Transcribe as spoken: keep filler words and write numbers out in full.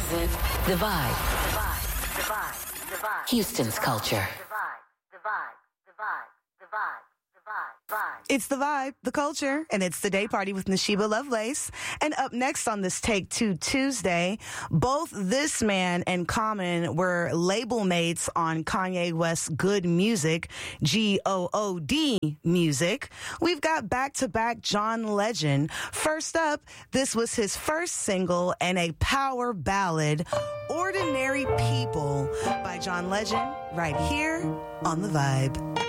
it The Vibe. The Vibe. The Vibe. The Vibe. Houston's culture. The Vibe. The Vibe. The Vibe. The Vibe. The Vibe. Vibe. It's The Vibe, the culture, and it's the Day Party with Nashiba Lovelace. And up next on this Take Two Tuesday, both this man and Common were label mates on Kanye West's Good Music, G O O D Music. We've got back-to-back John Legend. First up, this was his first single and a power ballad, Ordinary People by John Legend, right here on The Vibe.